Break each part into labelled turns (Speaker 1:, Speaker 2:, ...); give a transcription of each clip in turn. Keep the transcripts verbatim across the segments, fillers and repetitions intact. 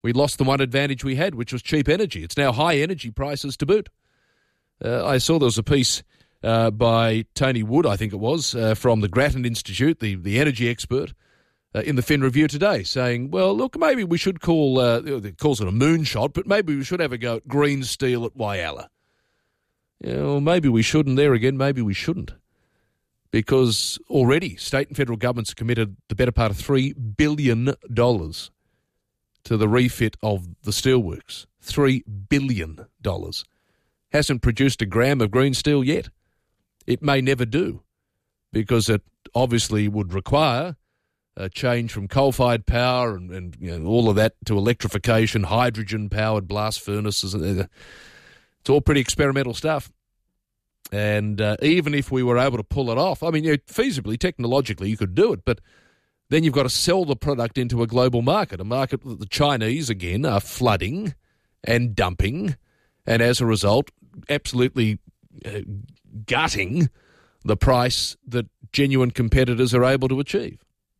Speaker 1: We lost the one advantage we had, which was cheap energy. It's now high energy prices to boot. Uh, I saw there was a piece uh, by Tony Wood, I think it was, uh, from the Grattan Institute, the, the energy expert, uh, in the Fin Review today, saying, well, look, maybe we should call, uh, it calls it a moonshot, but maybe we should have a go at green steel at Whyalla. You know, maybe we shouldn't there again, maybe we shouldn't. Because already state and federal governments have committed the better part of three billion dollars to the refit of the steelworks. three billion dollars. Hasn't produced a gram of green steel yet. It may never do, because it obviously would require a change from coal-fired power and, and you know, all of that to electrification, hydrogen-powered blast furnaces. It's all pretty experimental stuff. And uh, even if we were able to pull it off, I mean, you know, feasibly, technologically, you could do it, but then you've got to sell the product into a global market, a market that the Chinese, again, are flooding and dumping, and as a result, absolutely uh, gutting the price that genuine competitors are able to achieve.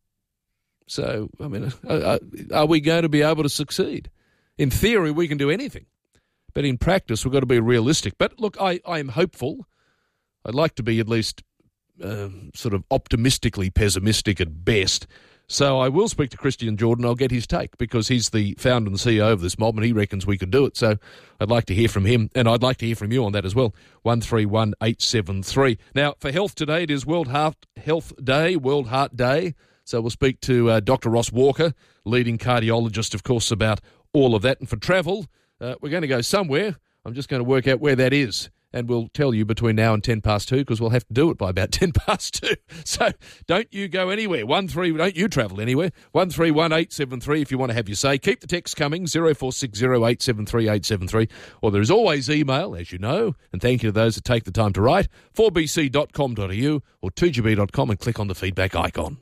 Speaker 1: So, I mean, are, are we going to be able to succeed? In theory, we can do anything, but in practice, we've got to be realistic. But look, I, I am hopeful. I'd like to be at least uh, sort of optimistically pessimistic at best. So I will speak to Christian Jordan. I'll get his take, because he's the founder and C E O of this mob and he reckons we could do it. So I'd like to hear from him, and I'd like to hear from you on that as well. one three one eight seven three. Now, for health today, it is World Heart Health Day, World Heart Day. So we'll speak to uh, Doctor Ross Walker, leading cardiologist, of course, about all of that. And for travel, uh, we're going to go somewhere. I'm just going to work out where that is. And we'll tell you between now and ten past two, because we'll have to do it by about ten past two. So don't you go anywhere. One three, don't you travel anywhere. one three one eight seven three if you want to have your say. Keep the text coming, zero four six zero eight seven three eight seven three. Or there is always email, as you know, and thank you to those that take the time to write, four b c dot com dot a u or two g b dot com, and click on the feedback icon.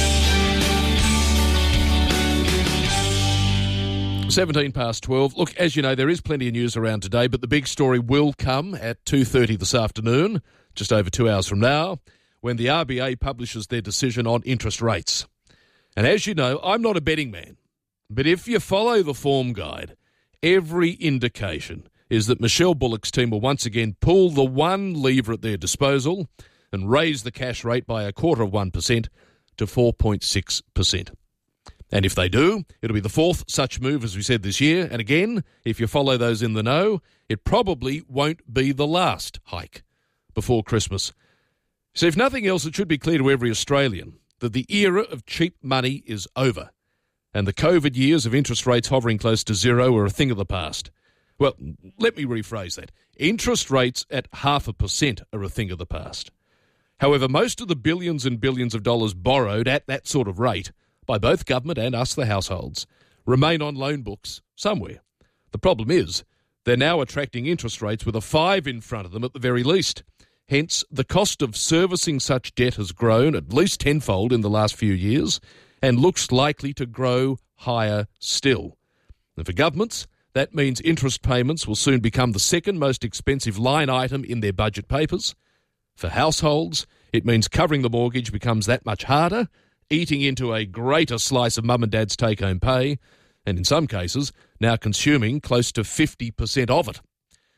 Speaker 1: seventeen past twelve. Look, as you know, there is plenty of news around today, but the big story will come at two thirty this afternoon, just over two hours from now, when the R B A publishes their decision on interest rates. And as you know, I'm not a betting man, but if you follow the form guide, every indication is that Michelle Bullock's team will once again pull the one lever at their disposal and raise the cash rate by a quarter of one percent to four point six percent. And if they do, it'll be the fourth such move, as we said, this year. And again, if you follow those in the know, it probably won't be the last hike before Christmas. So if nothing else, it should be clear to every Australian that the era of cheap money is over, and the COVID years of interest rates hovering close to zero are a thing of the past. Well, let me rephrase that. Interest rates at half a percent are a thing of the past. However, most of the billions and billions of dollars borrowed at that sort of rate by both government and us, the households, remain on loan books somewhere. The problem is they're now attracting interest rates with a five in front of them at the very least. Hence, the cost of servicing such debt has grown at least tenfold in the last few years and looks likely to grow higher still. And for governments, that means interest payments will soon become the second most expensive line item in their budget papers. For households, it means covering the mortgage becomes that much harder, eating into a greater slice of mum and dad's take-home pay, and in some cases, now consuming close to fifty percent of it.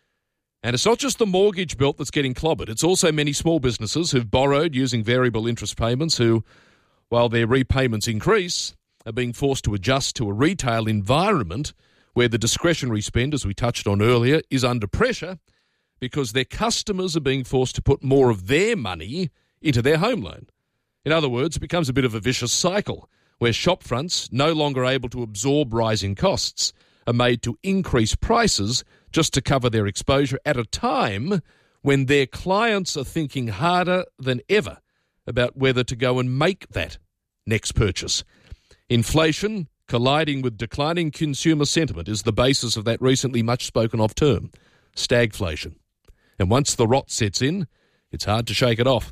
Speaker 1: And it's not just the mortgage belt that's getting clobbered. It's also many small businesses who've borrowed using variable interest payments who, while their repayments increase, are being forced to adjust to a retail environment where the discretionary spend, as we touched on earlier, is under pressure because their customers are being forced to put more of their money into their home loan. In other words, it becomes a bit of a vicious cycle where shopfronts, no longer able to absorb rising costs, are made to increase prices just to cover their exposure at a time when their clients are thinking harder than ever about whether to go and make that next purchase. Inflation colliding with declining consumer sentiment is the basis of that recently much spoken of term, stagflation. And once the rot sets in, it's hard to shake it off.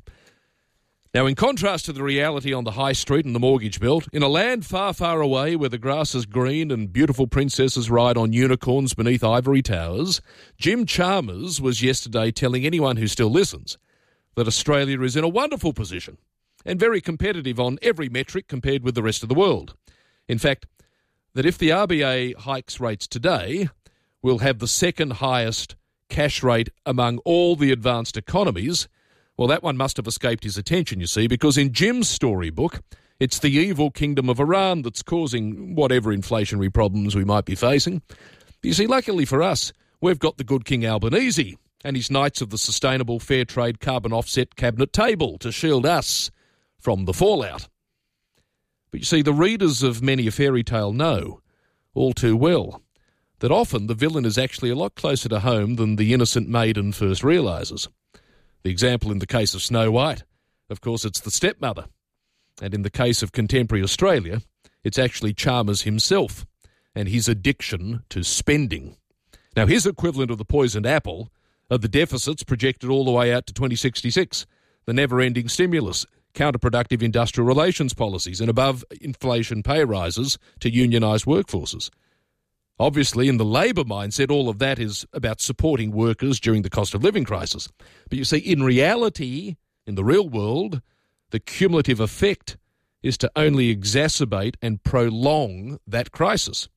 Speaker 1: Now, in contrast to the reality on the high street and the mortgage belt, in a land far, far away where the grass is green and beautiful princesses ride on unicorns beneath ivory towers, Jim Chalmers was yesterday telling anyone who still listens that Australia is in a wonderful position and very competitive on every metric compared with the rest of the world. In fact, that if the R B A hikes rates today, we'll have the second highest cash rate among all the advanced economies. Well, that one must have escaped his attention, you see, because in Jim's storybook, it's the evil kingdom of Iran that's causing whatever inflationary problems we might be facing. You see, luckily for us, we've got the good King Albanese and his Knights of the Sustainable Fair Trade Carbon Offset Cabinet Table to shield us from the fallout. But you see, the readers of many a fairy tale know all too well that often the villain is actually a lot closer to home than the innocent maiden first realises. The example in the case of Snow White, of course, it's the stepmother. And in the case of contemporary Australia, it's actually Chalmers himself and his addiction to spending. Now, his equivalent of the poisoned apple are the deficits projected all the way out to twenty sixty-six, the never-ending stimulus, counterproductive industrial relations policies, and above-inflation pay rises to unionised workforces. Obviously, in the Labor mindset, all of that is about supporting workers during the cost of living crisis. But you see, in reality, in the real world, the cumulative effect is to only exacerbate and prolong that crisis.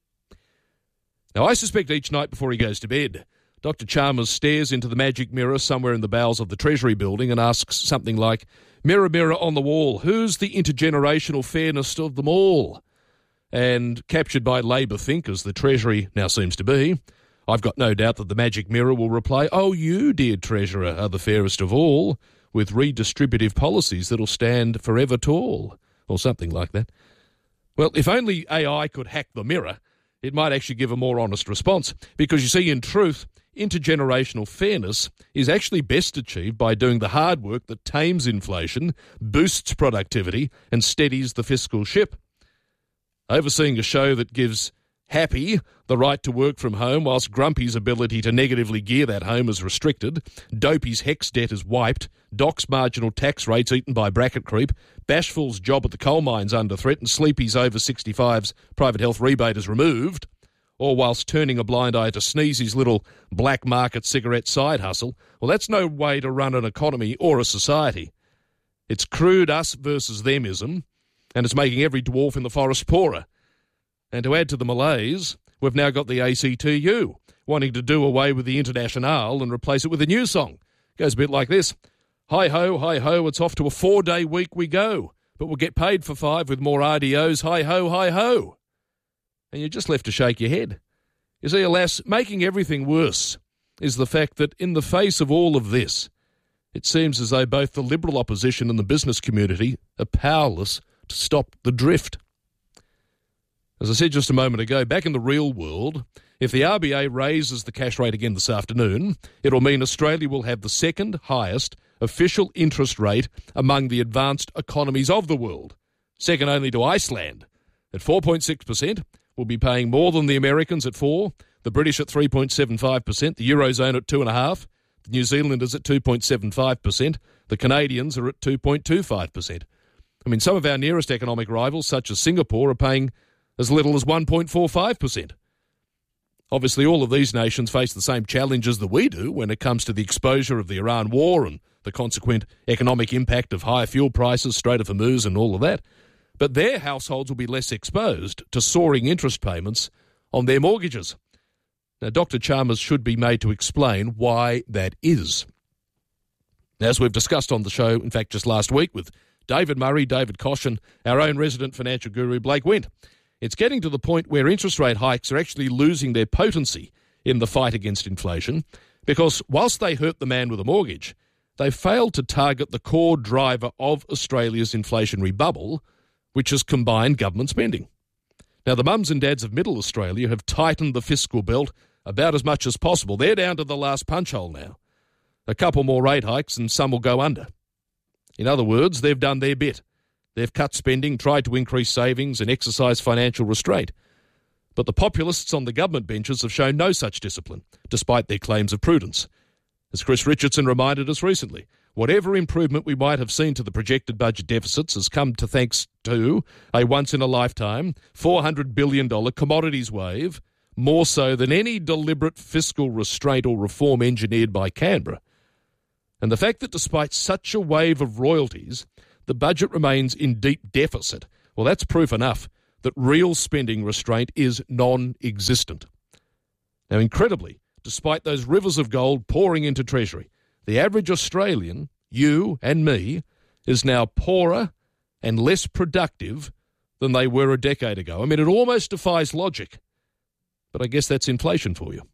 Speaker 1: Now, I suspect each night before he goes to bed, Doctor Chalmers stares into the magic mirror somewhere in the bowels of the Treasury building and asks something like, "Mirror, mirror on the wall, who's the intergenerational fairness of them all?" And captured by Labor thinkers, the Treasury now seems to be, I've got no doubt that the magic mirror will reply, "Oh, you, dear Treasurer, are the fairest of all, with redistributive policies that'll stand forever tall," or something like that. Well, if only A I could hack the mirror, it might actually give a more honest response. Because you see, in truth, intergenerational fairness is actually best achieved by doing the hard work that tames inflation, boosts productivity, and steadies the fiscal ship. Overseeing a show that gives Happy the right to work from home whilst Grumpy's ability to negatively gear that home is restricted, Dopey's HECS debt is wiped, Doc's marginal tax rates eaten by bracket creep, Bashful's job at the coal mines under threat, and Sleepy's over sixty-five's private health rebate is removed, all whilst turning a blind eye to Sneezy's little black market cigarette side hustle, well, that's no way to run an economy or a society. It's crude us versus themism, and it's making every dwarf in the forest poorer. And to add to the malaise, we've now got the A C T U wanting to do away with the Internationale and replace it with a new song. Goes a bit like this. Hi-ho, hi-ho, it's off to a four-day week we go, but we'll get paid for five with more R D Os, hi-ho, hi-ho. And you're just left to shake your head. You see, alas, making everything worse is the fact that in the face of all of this, it seems as though both the Liberal opposition and the business community are powerless to stop the drift. As I said just a moment ago, back in the real world, if the R B A raises the cash rate again this afternoon, it'll mean Australia will have the second highest official interest rate among the advanced economies of the world, second only to Iceland. At four point six percent, we'll be paying more than the Americans at four percent, the British at three point seven five percent, the Eurozone at two point five percent, the New Zealanders at two point seven five percent, the Canadians are at two point two five percent. I mean, some of our nearest economic rivals, such as Singapore, are paying as little as one point four five percent. Obviously, all of these nations face the same challenges that we do when it comes to the exposure of the Iran war and the consequent economic impact of higher fuel prices, Strait of Hormuz and all of that. But their households will be less exposed to soaring interest payments on their mortgages. Now, Doctor Chalmers should be made to explain why that is. As we've discussed on the show, in fact, just last week with David Murray, David Koch, and our own resident financial guru, Blake Wint. It's getting to the point where interest rate hikes are actually losing their potency in the fight against inflation because whilst they hurt the man with a mortgage, they failed to target the core driver of Australia's inflationary bubble, which is combined government spending. Now, the mums and dads of Middle Australia have tightened the fiscal belt about as much as possible. They're down to the last punch hole now. A couple more rate hikes and some will go under. In other words, they've done their bit. They've cut spending, tried to increase savings and exercise financial restraint. But the populists on the government benches have shown no such discipline, despite their claims of prudence. As Chris Richardson reminded us recently, whatever improvement we might have seen to the projected budget deficits has come to thanks to a once-in-a-lifetime four hundred billion dollars commodities wave, more so than any deliberate fiscal restraint or reform engineered by Canberra. And the fact that despite such a wave of royalties, the budget remains in deep deficit, well, that's proof enough that real spending restraint is non-existent. Now, incredibly, despite those rivers of gold pouring into Treasury, the average Australian, you and me, is now poorer and less productive than they were a decade ago. I mean, it almost defies logic. But I guess that's inflation for you.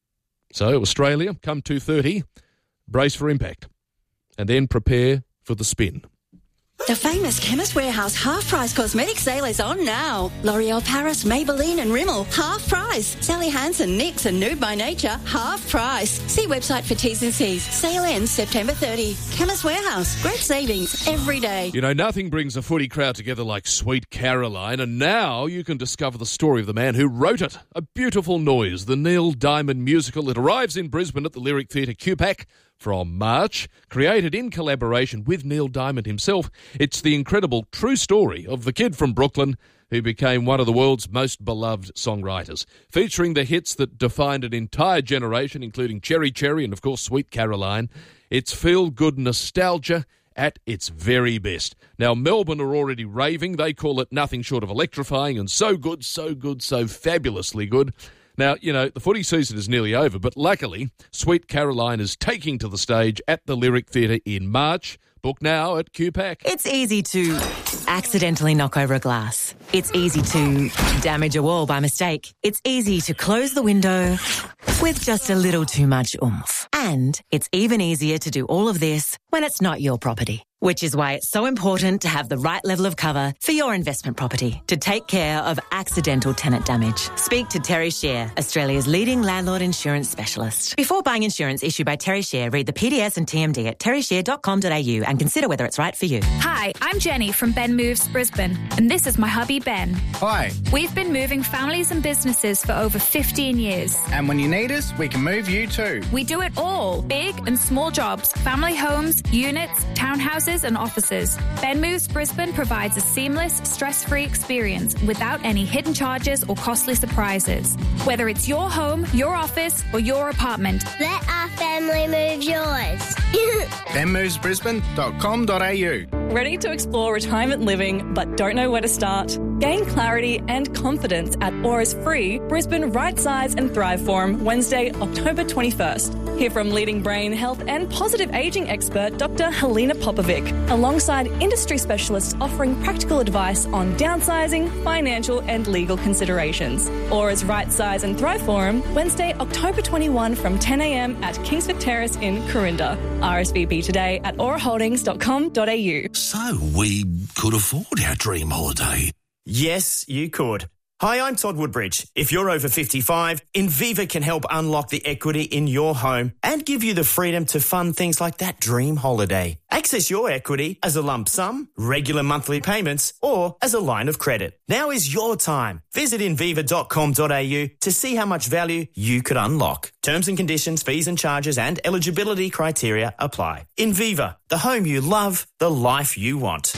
Speaker 1: So, Australia, come two thirty, brace for impact. And then prepare for the spin.
Speaker 2: The famous Chemist Warehouse half-price cosmetic sale is on now. L'Oreal Paris, Maybelline and Rimmel, half price. Sally Hansen, NYX and Nude by Nature, half price. See website for T's and C's. Sale ends September thirtieth. Chemist Warehouse, great savings every day.
Speaker 1: You know, nothing brings a footy crowd together like Sweet Caroline, and now you can discover the story of the man who wrote it. A Beautiful Noise, the Neil Diamond musical. It arrives in Brisbane at the Lyric Theatre Q PAC from March, created in collaboration with Neil Diamond himself. It's the incredible true story of the kid from Brooklyn who became one of the world's most beloved songwriters, featuring the hits that defined an entire generation, including Cherry Cherry and, of course, Sweet Caroline. It's feel-good nostalgia at its very best. Now, Melbourne are already raving. They call it nothing short of electrifying and so good, so good, so fabulously good. Now, you know, the footy season is nearly over, but luckily, Sweet Caroline is taking to the stage at the Lyric Theatre in March. Book now at Q PAC.
Speaker 3: It's easy to accidentally knock over a glass. It's easy to damage a wall by mistake. It's easy to close the window with just a little too much oomph. And it's even easier to do all of this when it's not your property. Which is why it's so important to have the right level of cover for your investment property to take care of accidental tenant damage. Speak to Terry Share, Australia's leading landlord insurance specialist. Before buying insurance issued by Terry Share, read the P D S and T M D at terry share dot com dot a u and consider whether it's right for you.
Speaker 4: Hi, I'm Jenny from Ben Moves Brisbane, and this is my hubby Ben.
Speaker 5: Hi.
Speaker 4: We've been moving families and businesses for over fifteen years.
Speaker 5: And when you need us, we can move you too.
Speaker 4: We do it all, big and small jobs, family homes, units, townhouses and offices. Ben Moves Brisbane provides a seamless, stress-free experience without any hidden charges or costly surprises. Whether it's your home, your office or your apartment.
Speaker 6: Let our family move yours.
Speaker 5: ben moves brisbane dot com dot a u.
Speaker 7: Ready to explore retirement living but don't know where to start? Gain clarity and confidence at Aura's free Brisbane Right Size and Thrive Forum Wednesday, October twenty-first. Hear from leading brain health and positive ageing expert Doctor Helena Popovic, alongside industry specialists offering practical advice on downsizing, financial and legal considerations. Aura's Right Size and Thrive Forum Wednesday, October twenty-first from ten a m at Kingsford Terrace in Corinda. R S V P today at aura holdings dot com dot a u.
Speaker 8: So we could afford our dream holiday.
Speaker 9: Yes, you could. Hi, I'm Todd Woodbridge. If you're over fifty-five, Inviva can help unlock the equity in your home and give you the freedom to fund things like that dream holiday. Access your equity as a lump sum, regular monthly payments, or as a line of credit. Now is your time. Visit inviva dot com dot a u to see how much value you could unlock. Terms and conditions, fees and charges and eligibility criteria apply. Inviva, the home you love, the life you want.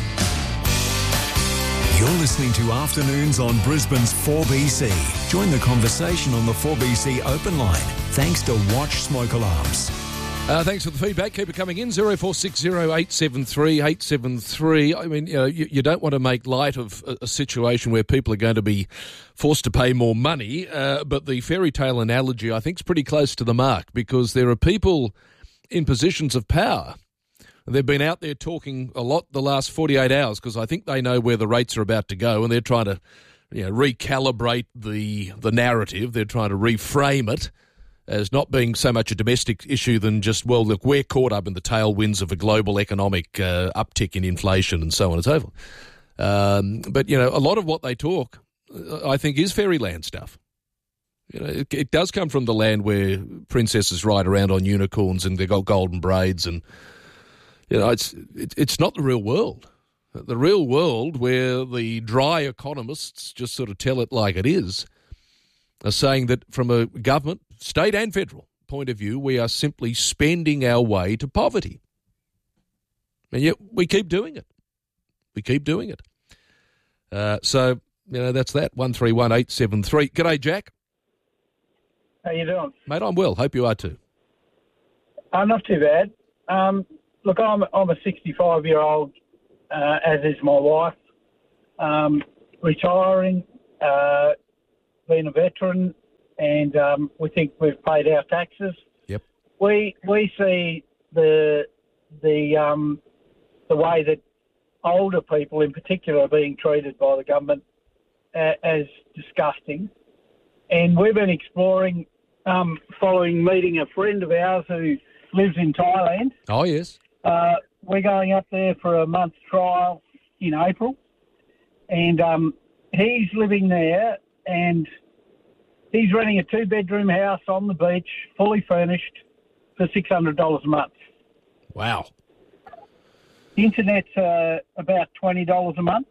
Speaker 8: You're listening to Afternoons on Brisbane's four B C. Join the conversation on the four B C open line. Thanks to Watch Smoke Alarms.
Speaker 1: Uh, thanks for the feedback. Keep it coming in. zero four six zero eight seven three eight seven three. I mean, you know, you, you don't want to make light of a, a situation where people are going to be forced to pay more money, uh, but the fairy tale analogy, I think, is pretty close to the mark, because there are people in positions of power. They've been out there talking a lot the last forty-eight hours because I think they know where the rates are about to go, and they're trying to, you know, recalibrate the the narrative. They're trying to reframe it as not being so much a domestic issue than just, well, look, we're caught up in the tailwinds of a global economic uh, uptick in inflation and so on and so forth. Um, but, you know, a lot of what they talk, I think, is fairyland stuff. You know, it, it does come from the land where princesses ride around on unicorns and they've got golden braids and, you know, it's it, it's not the real world. The real world, where the dry economists just sort of tell it like it is, are saying that from a government, state and federal point of view, we are simply spending our way to poverty. And yet we keep doing it. We keep doing it. Uh, so, you know, that's that, one three one eight seven three. G'day, Jack.
Speaker 10: How you doing?
Speaker 1: Mate, I'm well. Hope you are too.
Speaker 10: Uh, not too bad. Um, look, I'm I'm a sixty-five-year-old, uh, as is my wife. Um, retiring, uh, being a veteran, and um, we think we've paid our taxes.
Speaker 1: Yep.
Speaker 10: We we see the the um, the way that older people in particular are being treated by the government uh, as disgusting. And we've been exploring, um, following meeting a friend of ours who lives in Thailand.
Speaker 1: Oh, yes.
Speaker 10: Uh, we're going up there for a month's trial in April. And um, he's living there, and he's renting a two-bedroom house on the beach, fully furnished, for six hundred dollars a month.
Speaker 1: Wow.
Speaker 10: The internet's uh, about twenty dollars a month.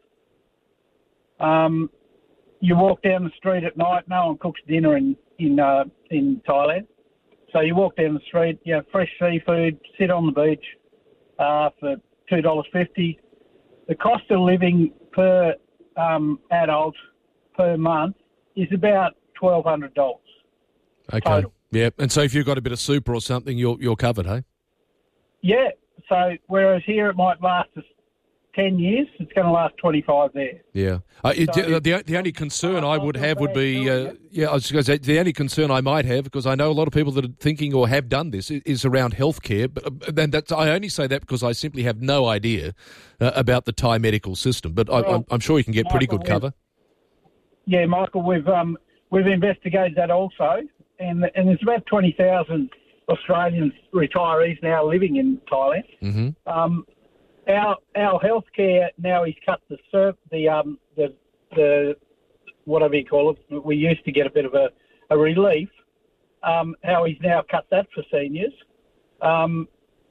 Speaker 10: Um, you walk down the street at night, no one cooks dinner in in uh, in Thailand. So you walk down the street, you have fresh seafood, sit on the beach uh, for two dollars fifty. The cost of living per um, adult per month is about twelve hundred dollars.
Speaker 1: Okay.
Speaker 10: Total.
Speaker 1: Yeah, and so if you've got a bit of super or something, you're you're covered, hey?
Speaker 10: Yeah. So whereas here it might last us ten years, it's going to last twenty-five there.
Speaker 1: Yeah. Uh, it,
Speaker 10: So-
Speaker 1: the the only concern I would have would be,
Speaker 10: Yeah.
Speaker 1: uh, yeah, I was going to say, the only concern I might have, because I know a lot of people that are thinking or have done this, i- is around healthcare. But uh, then that's, I only say that because I simply have no idea uh, about the Thai medical system. But I,
Speaker 10: Well,
Speaker 1: I'm, I'm sure you can get pretty
Speaker 10: Michael,
Speaker 1: good cover.
Speaker 10: Yeah, Michael, we've um, we've investigated that also, and and there's about twenty thousand Australian retirees now living in Thailand.
Speaker 1: Mm-hmm.
Speaker 10: Um, our our healthcare now, he's cut the sur- the um the the whatever you call it. We used to get a bit of a, a relief. Um, how he's now cut that for seniors. Um,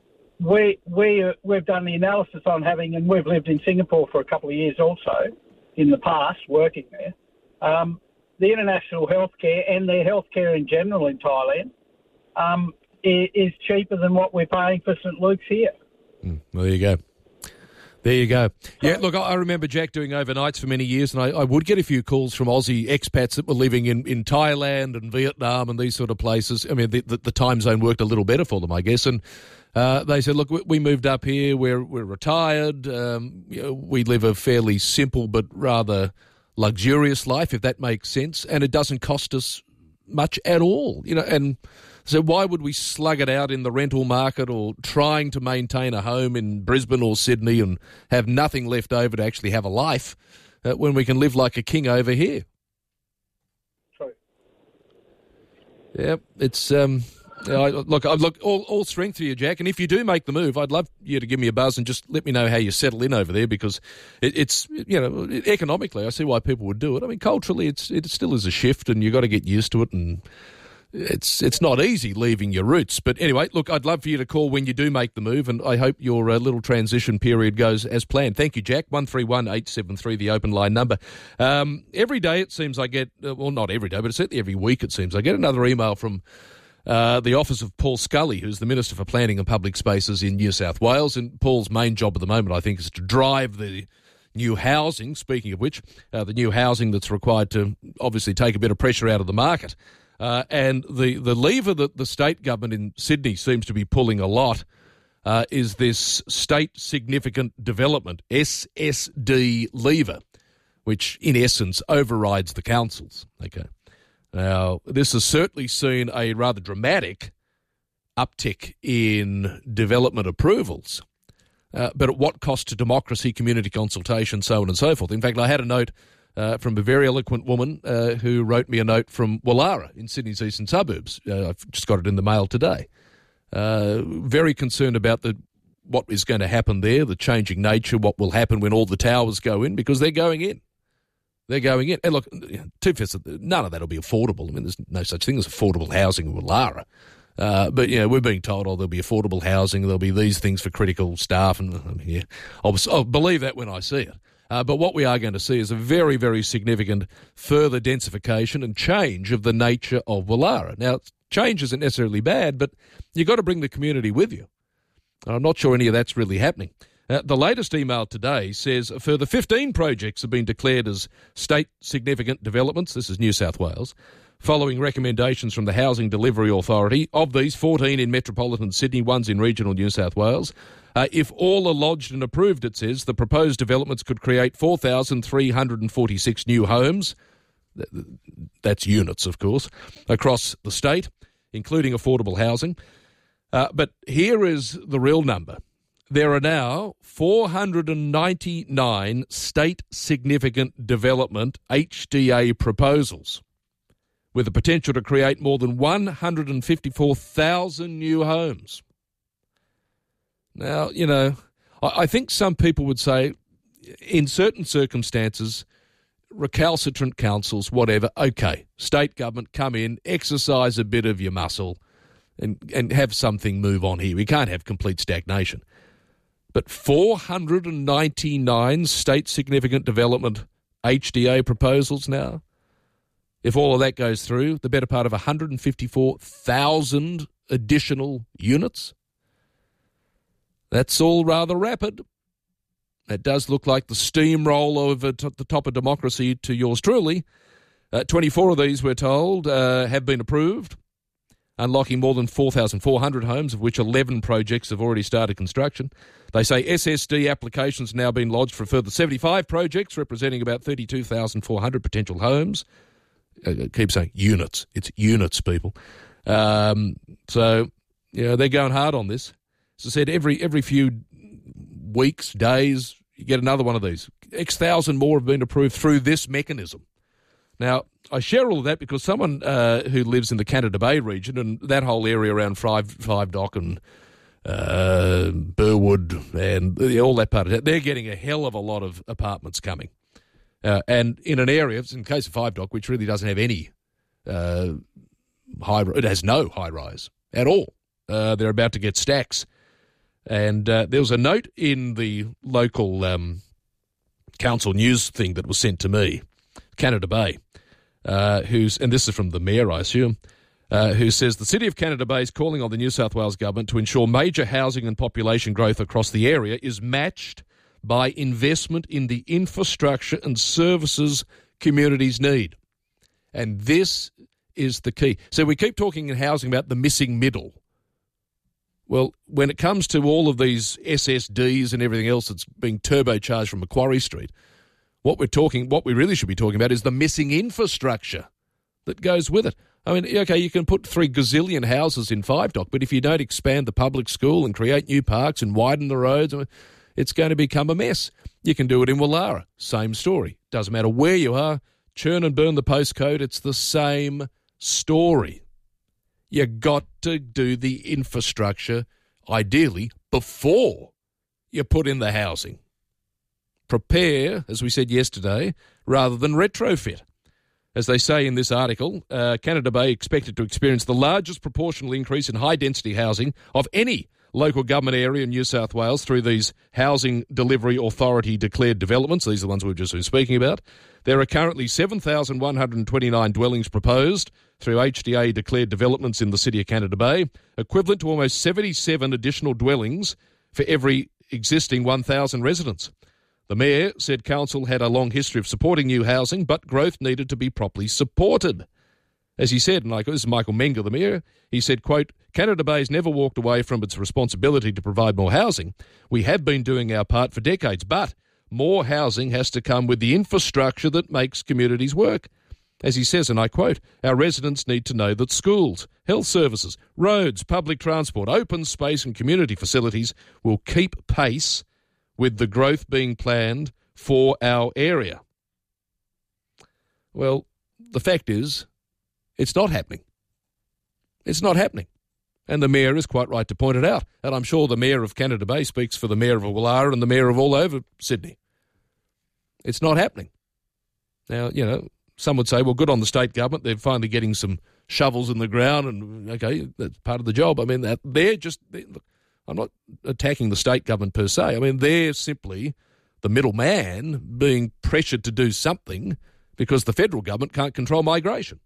Speaker 10: we we uh, we've done the analysis on having, and we've lived in Singapore for a couple of years also in the past, working there. Um, the international healthcare and their healthcare in general in Thailand um, is, is cheaper than what we're paying for St Luke's here.
Speaker 1: Mm, well, there you go. There you go. Yeah, look, I I remember Jack doing overnights for many years, and I, I would get a few calls from Aussie expats that were living in, in Thailand and Vietnam and these sort of places. I mean, the, the, the time zone worked a little better for them, I guess. And uh, they said, look, we, we moved up here, we're, we're retired, um, you know, we live a fairly simple but rather luxurious life, if that makes sense, and it doesn't cost us much at all, you know, and so why would we slug it out in the rental market or trying to maintain a home in Brisbane or Sydney and have nothing left over to actually have a life uh, when we can live like a king over here?
Speaker 10: True.
Speaker 1: Yeah, it's um. Yeah, I, look, I look all, all strength to you, Jack. And if you do make the move, I'd love you to give me a buzz and just let me know how you settle in over there, because it, it's, you know, economically, I see why people would do it. I mean, culturally, it's it still is a shift, and you've got to get used to it, and it's it's not easy leaving your roots. But anyway, look, I'd love for you to call when you do make the move, and I hope your uh, little transition period goes as planned. Thank you, Jack. one three one, eight seven three, the open line number. Um, every day it seems I get, uh, well, not every day, but certainly every week it seems I get another email from Uh, the office of Paul Scully, who's the Minister for Planning and Public Spaces in New South Wales. And Paul's main job at the moment, I think, is to drive the new housing, speaking of which, uh, the new housing that's required to obviously take a bit of pressure out of the market. Uh, and the, the lever that the state government in Sydney seems to be pulling a lot uh, is this State Significant Development, S S D lever, which in essence overrides the councils. Okay. Now, this has certainly seen a rather dramatic uptick in development approvals, uh, but at what cost to democracy, community consultation, so on and so forth. In fact, I had a note uh, from a very eloquent woman uh, who wrote me a note from Wallara in Sydney's eastern suburbs. Uh, I've just got it in the mail today. Uh, very concerned about the what is going to happen there, the changing nature, what will happen when all the towers go in, because they're going in. They're going in. And look, two-fifths, none of that will be affordable. I mean, there's no such thing as affordable housing in Wallara. Uh, but, you know, we're being told, oh, there'll be affordable housing, there'll be these things for critical staff. And, I mean, yeah, I'll, I'll believe that when I see it. Uh, but what we are going to see is a very, very significant further densification and change of the nature of Wallara. Now, change isn't necessarily bad, but you've got to bring the community with you. I'm not sure any of that's really happening. Uh, the latest email today says a further fifteen projects have been declared as state significant developments. This is New South Wales. following recommendations from the Housing Delivery Authority. Of these, fourteen in metropolitan Sydney, one's in regional New South Wales. Uh, if all are lodged and approved, it says, the proposed developments could create four thousand three hundred forty-six new homes. That's units, of course, across the state, including affordable housing. Uh, but here is the real number. There are now four hundred ninety-nine state-significant development H D A proposals with the potential to create more than one hundred fifty-four thousand new homes. Now, you know, I, I think some people would say, in certain circumstances, recalcitrant councils, whatever, okay, state government, come in, exercise a bit of your muscle and, and have something move on here. We can't have complete stagnation. But four hundred ninety-nine state-significant development H D A proposals now. If all of that goes through, the better part of one hundred fifty-four thousand additional units. That's all rather rapid. It does look like the steamroll over to the top of democracy to yours truly. Uh, twenty-four of these, we're told, uh, have been approved, unlocking more than four thousand four hundred homes, of which eleven projects have already started construction. They say S S D applications now been lodged for a further seventy-five projects, representing about thirty-two thousand four hundred potential homes. I keep saying units. It's units, people. Um, so, you know, they're going hard on this. As I said, every every few weeks, days, you get another one of these. X thousand more have been approved through this mechanism. Now, I share all of that because someone uh, who lives in the Canada Bay region and that whole area around Five, Five Dock and uh, Burwood and all that part of it, they're getting a hell of a lot of apartments coming. Uh, and in an area, in the case of Five Dock, which really doesn't have any uh, high, it has no high rise at all. Uh, they're about to get stacks. And uh, there was a note in the local um, council news thing that was sent to me, Canada Bay, uh, who's, and this is from the mayor, I assume, uh, who says the City of Canada Bay is calling on the New South Wales government to ensure major housing and population growth across the area is matched by investment in the infrastructure and services communities need. And this is the key. So we keep talking in housing about the missing middle. Well, when it comes to all of these S S Ds and everything else that's being turbocharged from Macquarie Street, what we're talking, what we really should be talking about is the missing infrastructure that goes with it. I mean, okay, you can put three gazillion houses in Five Dock, but if you don't expand the public school and create new parks and widen the roads, it's going to become a mess. You can do it in Wallara, same story. Doesn't matter where you are, churn and burn the postcode, it's the same story. You got to do the infrastructure, ideally, before you put in the housing. Prepare, as we said yesterday, rather than retrofit. As they say in this article, uh, Canada Bay expected to experience the largest proportional increase in high-density housing of any local government area in New South Wales through these Housing Delivery Authority declared developments. These are the ones we've just been speaking about. There are currently seven thousand one hundred twenty-nine dwellings proposed through H D A declared developments in the City of Canada Bay, equivalent to almost seventy-seven additional dwellings for every existing one thousand residents. The Mayor said Council had a long history of supporting new housing, but growth needed to be properly supported. As he said, and this is Michael Menger, the Mayor, he said, quote, Canada Bay's never walked away from its responsibility to provide more housing. We have been doing our part for decades, but more housing has to come with the infrastructure that makes communities work. As he says, and I quote, our residents need to know that schools, health services, roads, public transport, open space and community facilities will keep pace with the growth being planned for our area. Well, the fact is, it's not happening. It's not happening. And the Mayor is quite right to point it out. And I'm sure the Mayor of Canada Bay speaks for the Mayor of Wallara and the Mayor of all over Sydney. It's not happening. Now, you know, some would say, well, good on the state government. They're finally getting some shovels in the ground and, okay, that's part of the job. I mean, that they're just, they're, look, I'm not attacking the state government per se. I mean, they're simply the middleman being pressured to do something because the federal government can't control migration.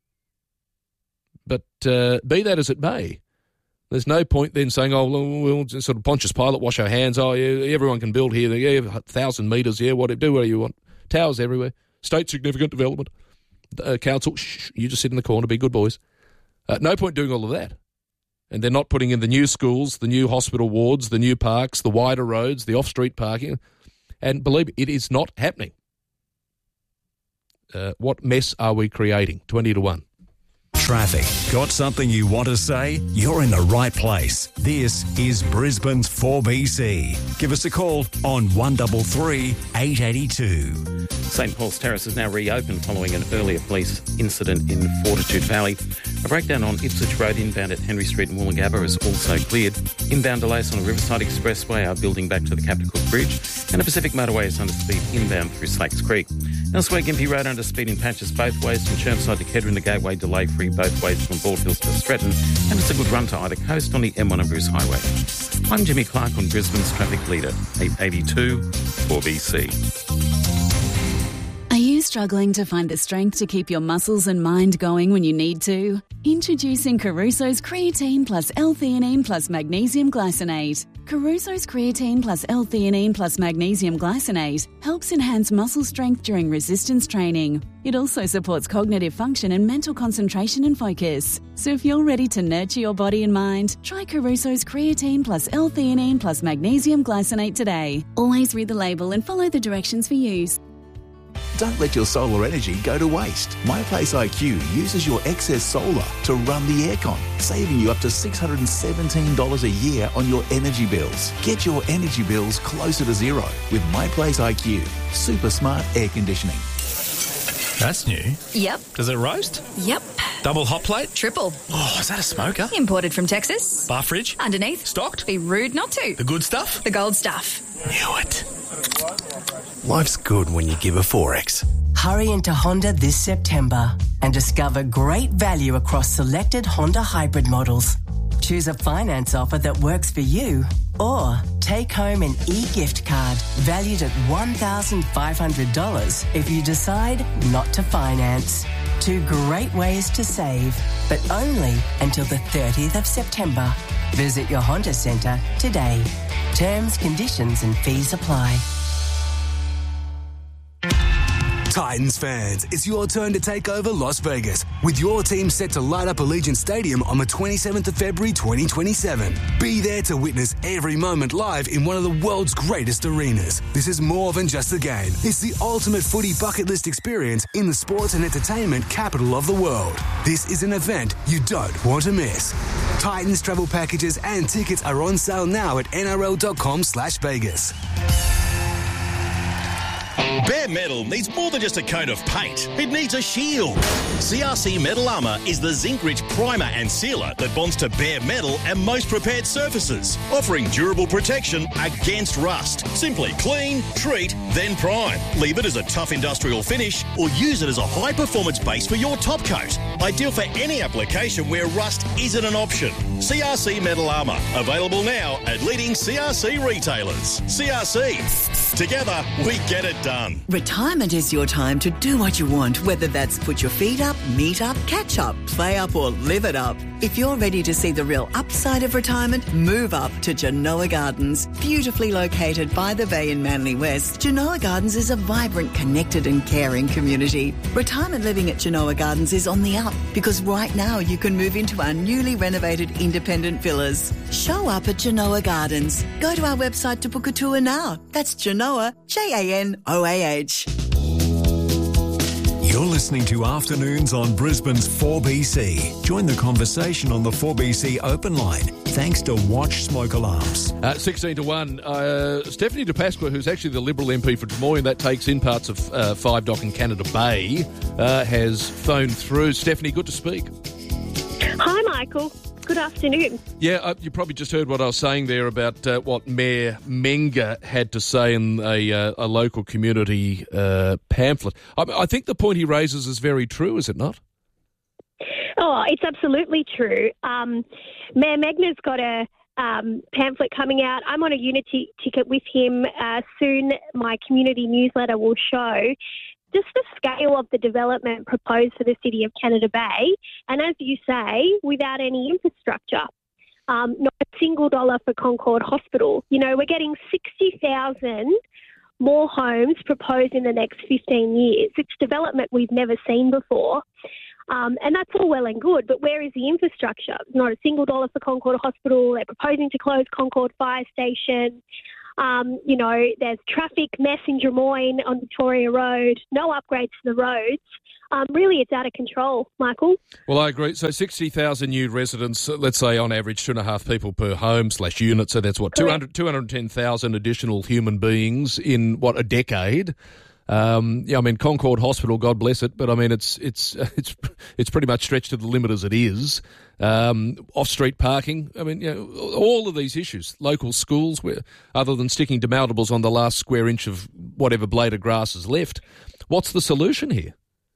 Speaker 1: But uh, be that as it may, there's no point then saying, oh, we'll just sort of Pontius Pilate, wash our hands. Oh, yeah, everyone can build here. Yeah, one thousand metres, yeah, what do whatever you want. Towers everywhere. State significant development. uh, council, shh, you just sit in the corner, be good boys. Uh, no point doing all of that. And they're not putting in the new schools, the new hospital wards, the new parks, the wider roads, the off-street parking. And believe me, it is not happening. Uh, what mess are we creating? twenty to one.
Speaker 8: Traffic. Got something you want to say? You're in the right place. This is Brisbane's four B C. Give us a call on one three three, eight eight two.
Speaker 11: St Paul's Terrace is now reopened following an earlier police incident in Fortitude Valley. A breakdown on Ipswich Road inbound at Henry Street and Woolloongabba is also cleared. Inbound delays on the Riverside Expressway are building back to the Captain Cook Bridge, and the Pacific Motorway is under speed inbound through Slacks Creek. Elsewhere, Gympie Road under speed in patches both ways from Chermside to Kedron. The Gateway delay free both ways from Bald Hills to Stretton, and it's a good run to either coast on the M one and Bruce Highway. I'm Jimmy Clark on Brisbane's traffic leader, eight eighty-two four B C.
Speaker 12: Are you struggling to find the strength to keep your muscles and mind going when you need to? Introducing Caruso's Creatine Plus L-Theanine Plus Magnesium Glycinate. Caruso's Creatine Plus L-Theanine Plus Magnesium Glycinate helps enhance muscle strength during resistance training. It also supports cognitive function and mental concentration and focus. So if you're ready to nurture your body and mind, try Caruso's Creatine Plus L-Theanine Plus Magnesium Glycinate today. Always read the label and follow the directions for use.
Speaker 13: Don't let your solar energy go to waste. MyPlace I Q uses your excess solar to run the aircon, saving you up to six hundred seventeen dollars a year on your energy bills. Get your energy bills closer to zero with MyPlace I Q. Super smart air conditioning.
Speaker 14: That's new.
Speaker 15: Yep.
Speaker 14: Does it roast?
Speaker 15: Yep.
Speaker 14: Double hot plate?
Speaker 15: Triple.
Speaker 14: Oh, is that a smoker?
Speaker 15: Imported from Texas.
Speaker 14: Bar fridge?
Speaker 15: Underneath.
Speaker 14: Stocked?
Speaker 15: Be rude not to.
Speaker 14: The good stuff?
Speaker 15: The gold stuff.
Speaker 14: Knew it.
Speaker 16: Life's good when you give a Forex.
Speaker 17: Hurry into Honda this September and discover great value across selected Honda hybrid models. Choose a finance offer that works for you, or take home an e-gift card valued at one thousand five hundred dollars if you decide not to finance. Two great ways to save, but only until the thirtieth of September. Visit your Honda Centre today. Terms, conditions and fees apply.
Speaker 18: Titans fans, it's your turn to take over Las Vegas, with your team set to light up Allegiant Stadium on the twenty-seventh of February twenty twenty-seven. Be there to witness every moment live in one of the world's greatest arenas. This is more than just a game. It's the ultimate footy bucket list experience in the sports and entertainment capital of the world. This is an event you don't want to miss. Titans travel packages and tickets are on sale now at N R L dot com slash Vegas.
Speaker 19: Bare Metal needs more than just a coat of paint. It needs a shield. C R C Metal Armour is the zinc-rich primer and sealer that bonds to bare metal and most prepared surfaces, offering durable protection against rust. Simply clean, treat, then prime. Leave it as a tough industrial finish or use it as a high-performance base for your top coat. Ideal for any application where rust isn't an option. C R C Metal Armour. Available now at leading C R C retailers. C R C. Together, we get it done.
Speaker 20: Retirement is your time to do what you want, whether that's put your feet up, meet up, catch up, play up or live it up. If you're ready to see the real upside of retirement, move up to Genoa Gardens. Beautifully located by the bay in Manly West, Genoa Gardens is a vibrant, connected and caring community. Retirement living at Genoa Gardens is on the up because right now you can move into our newly renovated independent villas. Show up at Genoa Gardens. Go to our website to book a tour now. That's Genoa, J A N O A H.
Speaker 8: You're listening to Afternoons on Brisbane's four B C. Join the conversation on the four B C open line, thanks to Watch Smoke Alarms.
Speaker 1: Uh, sixteen to one. Uh, Stephanie De Pasqua, who's actually the Liberal M P for Drummoyne, that takes in parts of uh, Five Dock and Canada Bay, uh, has phoned through. Stephanie, good to speak.
Speaker 21: Hi, Michael. Good afternoon.
Speaker 1: Yeah, uh, you probably just heard what I was saying there about uh, what Mayor Menga had to say in a, uh, a local community uh, pamphlet. I, I think the point he raises is very true, is it not?
Speaker 21: Oh, it's absolutely true. Um, Mayor Megna's got a um, pamphlet coming out. I'm on a Unity ticket with him. Uh, soon my community newsletter will show just the scale of the development proposed for the city of Canada Bay. And as you say, without any infrastructure, um, not a single dollar for Concord Hospital. You know, we're getting sixty thousand more homes proposed in the next fifteen years. It's development we've never seen before. Um, and that's all well and good, but where is the infrastructure? Not a single dollar for Concord Hospital. They're proposing to close Concord Fire Station. Um, you know, there's traffic mess in Drummoyne on Victoria Road, no upgrades to the roads. Um, really, it's out of control, Michael.
Speaker 1: Well, I agree. So sixty thousand new residents, let's say on average two and a half people per home slash unit. So that's what, two hundred, two hundred ten thousand additional human beings in, what, a decade? Um, yeah, I mean, Concord Hospital, God bless it, but I mean, it's it's it's it's pretty much stretched to the limit as it is. Um, off-street parking, I mean, you know, all of these issues. Local schools, where other than sticking demountables on the last square inch of whatever blade of grass is left, what's the solution here?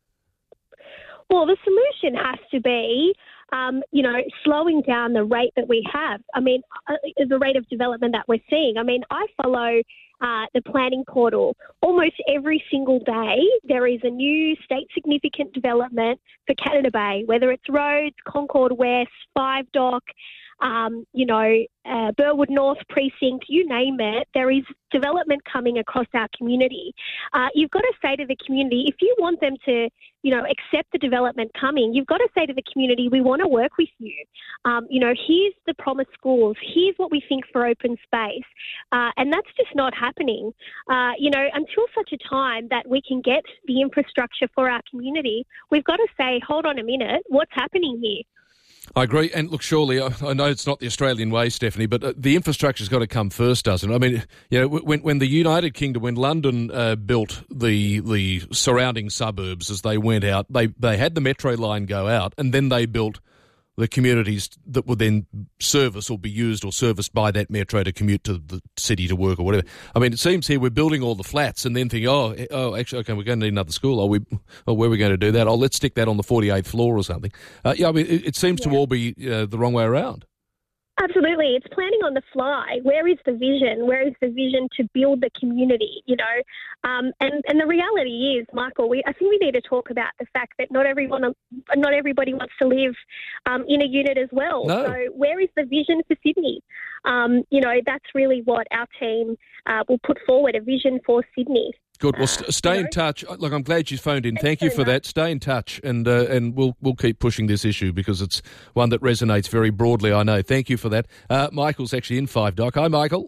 Speaker 21: Well, the solution has to be, um, you know, slowing down the rate that we have. I mean, uh, the rate of development that we're seeing. I mean, I follow Uh, the planning portal. Almost every single day there is a new state significant development for Canada Bay, whether it's roads, Concord West, Five Dock, um, you know, uh, Burwood North Precinct, you name it, there is development coming across our community. Uh, you've got to say to the community, if you want them to, you know, accept the development coming, you've got to say to the community, we want to work with you. Um, you know, here's the promised schools. Here's what we think for open space. Uh, and that's just not happening. Uh, you know, until such a time that we can get the infrastructure for our community, we've got to say, hold on a minute, what's happening here?
Speaker 1: I agree. And look, surely, I, I know it's not the Australian way, Stephanie, but uh, the infrastructure's got to come first, doesn't it? I mean, you know, when, when the United Kingdom, when London uh, built the the surrounding suburbs as they went out, they, they had the metro line go out, and then they built the communities that would then service or be used or serviced by that metro to commute to the city to work or whatever. I mean, it seems here we're building all the flats and then thinking, oh, oh, actually, okay, we're going to need another school. Oh, we, oh, where are we going to do that? Oh, let's stick that on the forty-eighth floor or something. Uh, yeah, I mean, it, it seems yeah. to all be uh, the wrong way around.
Speaker 21: Absolutely. It's planning on the fly. Where is the vision? Where is the vision to build the community, you know? Um, and, and the reality is, Michael, we, I think we need to talk about the fact that not everyone, not everybody wants to live um, in a unit as well.
Speaker 1: No.
Speaker 21: So where is the vision for Sydney? Um, you know, that's really what our team uh, will put forward, a vision for Sydney.
Speaker 1: Good. Well, st- stay in touch. Look, I'm glad you phoned in. Thank you for that. Stay in touch, and uh, and we'll we'll keep pushing this issue because it's one that resonates very broadly. I know. Thank you for that. Uh, Michael's actually in Five Dock. Hi, Michael.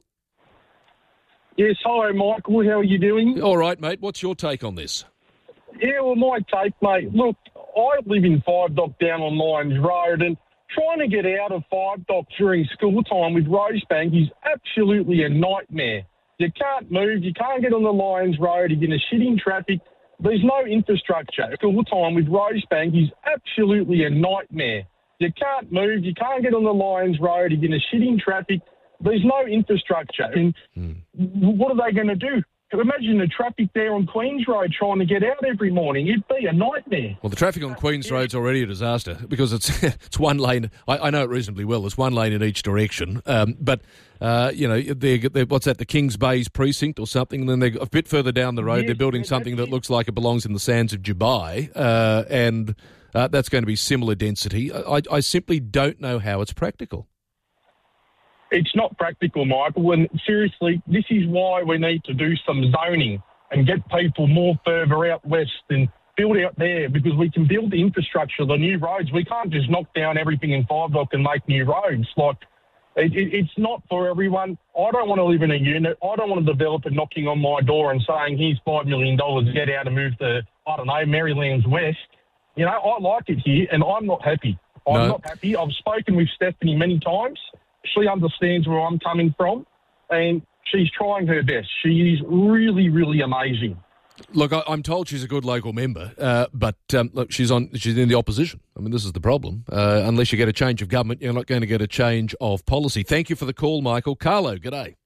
Speaker 2: Yes, hi, Michael. How are you doing?
Speaker 1: All right, mate. What's your take on this?
Speaker 2: Yeah, well, my take, mate. Look, I live in Five Dock down on Lyons Road, and trying to get out of Five Dock during school time with Rosebank is absolutely a nightmare. You can't move. You can't get on the Lyons Road. You're going to sit in traffic. There's no infrastructure. School time with Rosebank is absolutely a nightmare. You can't move. You can't get on the Lyons Road. You're going to sit in traffic. There's no infrastructure. And mm. what are they going to do? Imagine the traffic there on Queen's Road trying to get out every morning. It'd be a nightmare.
Speaker 1: Well, the traffic on Queen's Road's already a disaster because it's it's one lane. I, I know it reasonably well. It's one lane in each direction. Um, but, uh, you know, they're, they're, what's that, the Kings Bay's precinct or something? And then they're a bit further down the road, yes, they're building something that looks like it belongs in the sands of Dubai. Uh, and uh, that's going to be similar density. I, I simply don't know how it's practical.
Speaker 2: It's not practical, Michael, and seriously, this is why we need to do some zoning and get people more further out west and build out there, because we can build the infrastructure, the new roads. We can't just knock down everything in Five Dock and make new roads. Like, it, it, it's not for everyone. I don't want to live in a unit. I don't want a developer knocking on my door and saying, here's five million dollars, get out and move to, I don't know, Maryland's west. You know, I like it here, and I'm not happy. I'm no. not happy. I've spoken with Stephanie many times. She understands where I'm coming from, and she's trying her best. She is really, really amazing.
Speaker 1: Look, I, I'm told she's a good local member, uh, but um, look, she's on. She's in the opposition. I mean, this is the problem. Uh, unless you get a change of government, you're not going to get a change of policy. Thank you for the call, Michael. Carlo, g'day.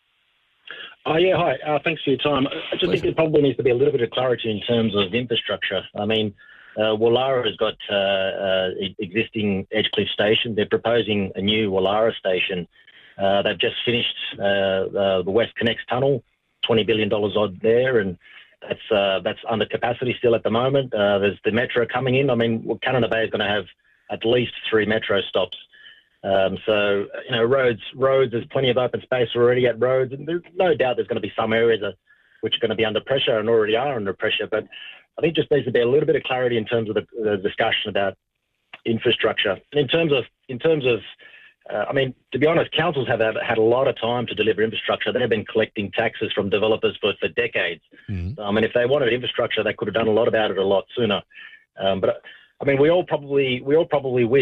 Speaker 22: Oh, yeah, hi. Uh, thanks for your time. I just Please. think there probably needs to be a little bit of clarity in terms of infrastructure. I mean, Uh, Wallara has got uh, uh, existing Edgecliff station. They're proposing a new Wallara station. Uh, they've just finished uh, uh, the West Connects tunnel, twenty billion dollars odd there, and that's uh, that's under capacity still at the moment. Uh, there's the metro coming in. I mean, well, Canada Bay is going to have at least three metro stops. Um, so, you know, roads, roads. There's plenty of open space already at roads, and there's no doubt there's going to be some areas that which are going to be under pressure and already are under pressure. But I think just needs to be a little bit of clarity in terms of the, the discussion about infrastructure. And in terms of, in terms of, uh, I mean, to be honest, councils have had, had a lot of time to deliver infrastructure. They've been collecting taxes from developers for, for decades. Mm-hmm. I mean, if they wanted infrastructure, they could have done a lot about it a lot sooner. Um, but I mean, we all probably we all probably wish